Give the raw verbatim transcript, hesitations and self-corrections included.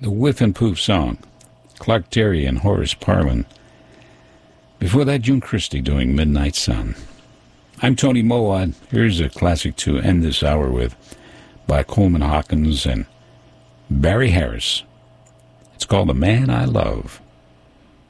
The Whiff and Poof Song, Clark Terry and Horace Parlan. Before that, June Christy doing Midnight Sun. I'm Tony Mowat. Here's a classic to end this hour with by Coleman Hawkins and Barry Harris. It's called The Man I Love.